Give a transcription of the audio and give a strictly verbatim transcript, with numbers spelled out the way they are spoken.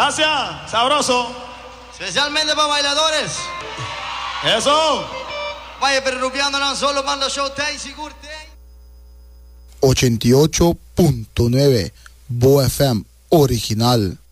Gracias, sabroso. Especialmente para bailadores. Eso. Vaya, pero rupiando no solo manda show te seguro te. ochenta y ocho punto nueve Bo F M original.